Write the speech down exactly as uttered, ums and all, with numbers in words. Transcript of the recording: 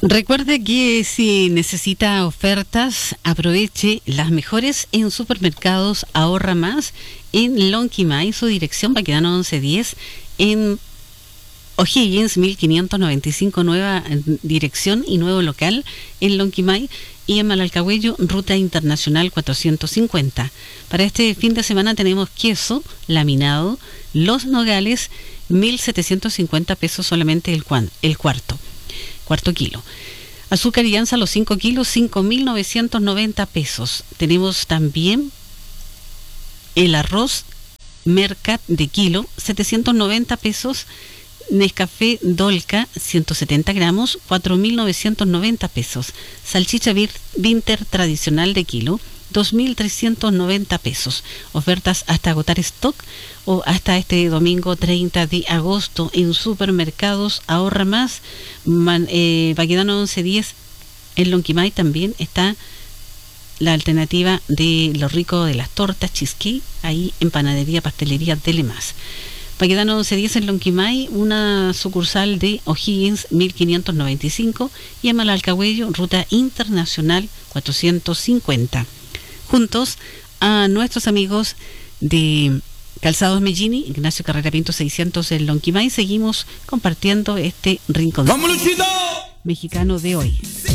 Recuerde que si necesita ofertas, aproveche las mejores en supermercados Ahorra Más en Lonquimay, su dirección Baquedano once diez, en O'Higgins mil quinientos noventa y cinco, nueva dirección y nuevo local en Lonquimay, y en Malalcahuello, ruta internacional cuatrocientos cincuenta. Para este fin de semana tenemos queso laminado, Los Nogales, mil setecientos cincuenta pesos solamente el, cuan, el cuarto. Cuarto kilo. Azúcar y anza, los cinco kilos, cinco mil novecientos noventa pesos. Tenemos también el arroz Mercat de kilo, setecientos noventa pesos. Nescafé Dolca, ciento setenta gramos, cuatro mil novecientos noventa pesos. Salchicha Vinter tradicional de kilo, dos mil trescientos noventa pesos. Ofertas hasta agotar stock o hasta este domingo treinta de agosto en supermercados Ahorra Más. Man, eh, Baquedano once diez en Lonquimay también está la alternativa de lo rico de las tortas cheesecake, ahí en Panadería Pastelería Telemás. Baquedano once diez en Lonquimay, una sucursal de O'Higgins mil quinientos noventa y cinco, y en Malalcahuello, ruta internacional cuatrocientos cincuenta. Juntos a nuestros amigos de Calzados Mellini, Ignacio Carrera Pinto seiscientos en Lonquimay, seguimos compartiendo este rincón mexicano de hoy.